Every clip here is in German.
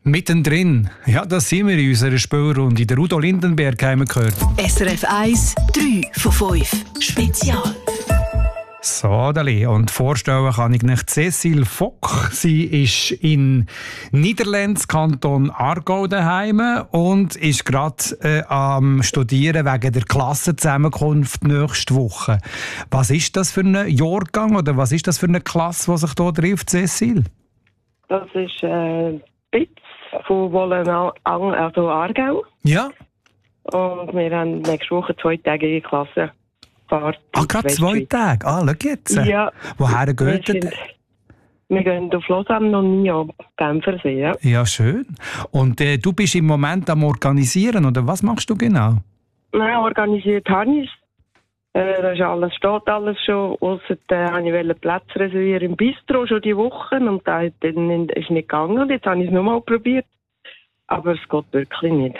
Mittendrin, ja, das sind wir in unserer Spielrunde. Der Udo Lindenberg haben wir gehört. SRF 1, 3 von 5. Spezial. So, Dali. Und vorstellen kann ich nicht Cécile Fock. Sie ist in Niederlands Kanton Aargau daheim und ist gerade am Studieren wegen der Klassenzusammenkunft nächste Woche. Was ist das für ein Jahrgang oder was ist das für eine Klasse, die sich hier trifft, Cécile? Das ist BITS von Wollenang, also Aargau. Ja. Und wir haben nächste Woche 2-tägige Klasse. Gerade 2 Tage? Schau jetzt. Ja. Woher geht ihr? Wir gehen auf Lausanne und Nyon, Genfersee. Ja. Ja, schön. Und du bist im Moment am Organisieren, oder was machst du genau? Nein, organisiert habe ich es. Steht alles schon. Ausser habe ich Plätze reservieren im Bistro schon die Woche und dann ist nicht gegangen. Jetzt habe ich es nochmal probiert. Aber es geht wirklich nicht.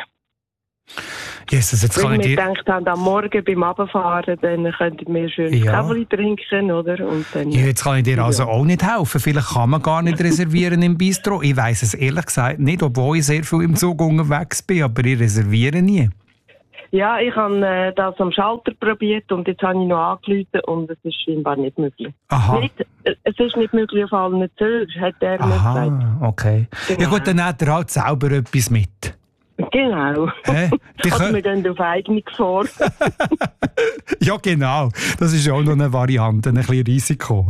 Jesus, jetzt kann ich dir... gedacht haben, am Morgen beim Abfahren, dann könnten wir schön Käferli trinken, oder? Und dann, ja, jetzt kann ich dir also auch nicht helfen. Vielleicht kann man gar nicht reservieren im Bistro. Ich weiss es ehrlich gesagt nicht, obwohl ich sehr viel im Zug unterwegs bin, aber ich reserviere nie. Ja, ich habe das am Schalter probiert und jetzt habe ich noch angerufen und es ist scheinbar nicht möglich. Aha. Es ist nicht möglich auf allen Zügen, hat er mir gesagt. Aha, okay. Genau. Ja gut, dann hat er halt selber etwas mit. Genau. Also wir gehen auf eigene Gefahr. Ja, genau. Das ist auch noch eine Variante, ein bisschen Risiko.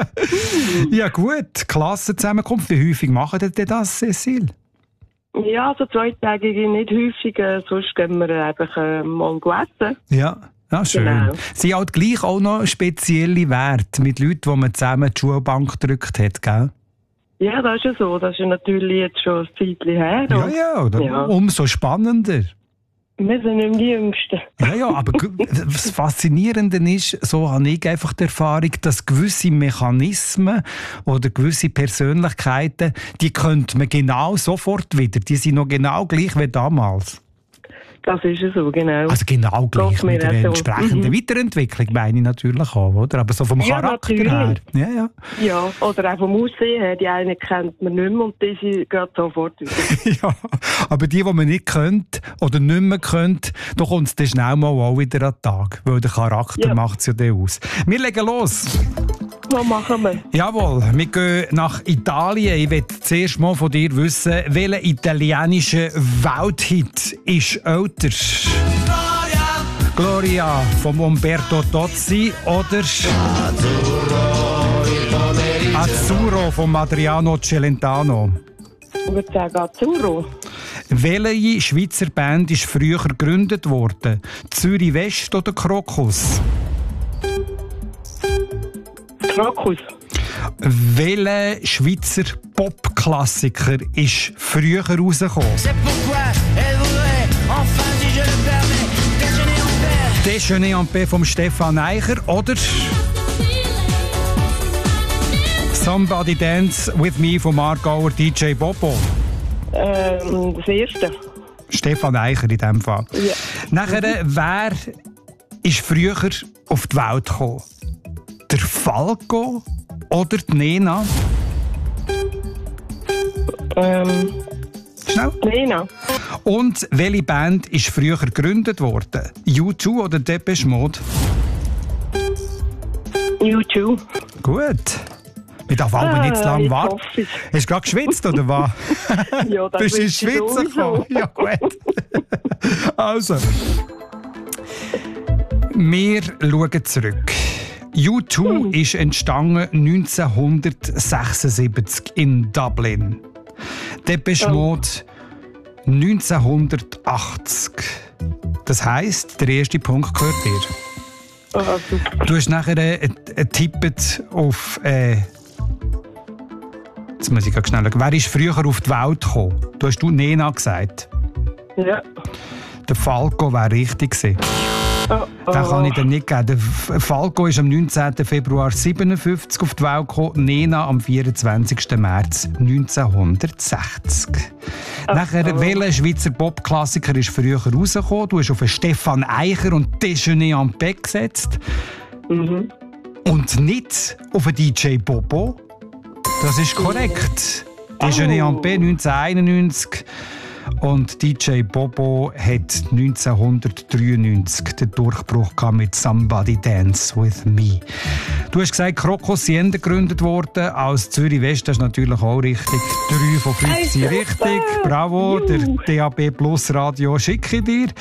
Ja gut, Klassenzusammenkunft. Wie häufig machen ihr das, Cécile? Ja, so 2-tägige nicht häufig. Sonst gehen wir einfach mal essen. Ja. Ja, schön. Genau. Sie hat gleich auch noch spezielle Werte mit Leuten, die man zusammen die Schulbank gedrückt hat, gell? Ja, das ist ja so. Das ist natürlich jetzt schon ein Zeitchen her. Ja, umso spannender. Wir sind nicht die Jüngsten. Ja, aber das Faszinierende ist, so habe ich einfach die Erfahrung, dass gewisse Mechanismen oder gewisse Persönlichkeiten, die könnte man genau sofort wieder. Die sind noch genau gleich wie damals. Das ist ja so, genau. Also genau gleich mit der entsprechenden Weiterentwicklung, meine ich natürlich auch, oder? Aber so vom Charakter her. Ja, oder auch vom Aussehen her. Die einen kennt man nicht mehr und die sind gerade sofort wieder. Ja, aber die man nicht kennt oder nicht mehr kennt, da kommt es dann schnell mal auch wieder an den Tag. Weil der Charakter macht es ja dann aus. Wir legen los. Was machen wir? Jawohl, wir gehen nach Italien. Ich will zuerst mal von dir wissen, welcher italienische Welthit ist älter? Gloria von Umberto Tozzi oder Azzurro von Adriano Celentano? Ich würde sagen Azzurro. Welche Schweizer Band ist früher gegründet worden? Zürich West oder Krokus? Krokus. Welcher Schweizer Popklassiker ist früher rausgekommen? Déjeuner en paix vom Stefan Eicher oder Somebody Dance With Me vom Aargauer DJ Bobo? Das erste. Stefan Eicher in diesem Fall. Ja. Nachher, wer ist früher auf die Welt gekommen? Der Falco oder die Nena? Schnell. Nena. Und welche Band ist früher gegründet worden? U2 oder Depeche Mode? U2. Gut. Wir dürfen aber nicht zu lange warten. Hast du gerade geschwitzt, oder was? Ja, das bist du ins Schwitzen gekommen? Ja, gut. Also. Wir schauen zurück. U2 ist entstanden 1976 in Dublin. Depeche Mode 1980. Das heisst, der erste Punkt gehört dir. Du hast nachher getippt auf... jetzt muss ich schnell schauen. Wer ist früher auf die Welt gekommen? Du hast Nena gesagt. Ja. Der Falco wäre richtig gewesen. Den kann ich dir nicht geben. Der Falco ist am 19. Februar 1957 auf die Welt gekommen, Nena am 24. März 1960. Nachher, welcher Schweizer Popklassiker ist früher rausgekommen? Du hast auf Stefan Eicher und Déjeuner en paix gesetzt. Mhm. Und nicht auf DJ Bobo. Das ist korrekt. Déjeuner en paix 1991. Und DJ Bobo hat 1993 den Durchbruch gehabt mit Somebody Dance With Me. Du hast gesagt, Krokos sind gegründet worden als Zürich West. Das ist natürlich auch richtig. 3 von 5 sind richtig. Bravo, der DAB Plus Radio schicke ich dir.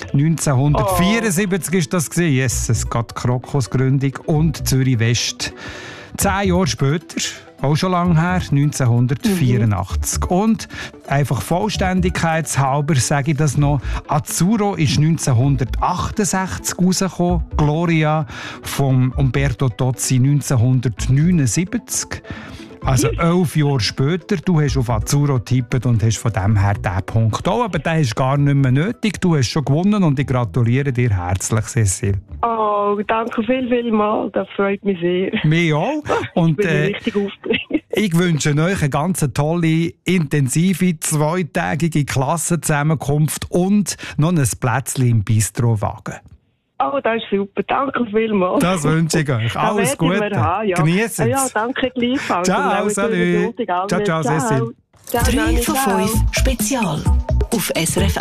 1974 ist das gewesen. Yes, es geht Krokos Gründung und Zürich West. 10 Jahre später, auch schon lange her, 1984. Und einfach vollständigkeitshalber sage ich das noch, Azzurro ist 1968 rausgekommen, Gloria von Umberto Tozzi 1979. Also 11 Jahre später, du hast auf Azzurro getippt und hast von dem her diesen Punkt auch, aber der ist gar nicht mehr nötig. Du hast schon gewonnen und ich gratuliere dir herzlich, Cecil. Oh, danke vielmals, das freut mich sehr. Mich auch. Und, ich bin richtig aufgeregt. Ich wünsche euch eine ganz tolle, intensive, 2-tägige Klassenzusammenkunft und noch ein Plätzchen im Bistrowagen. Oh, das ist super. Danke vielmals. Das wünsche ich euch. Alles Gute. Genießt es. Ja, danke gleichfalls. Ciao, salut. Ciao, Cecil. 3 von 5 Spezial auf SRF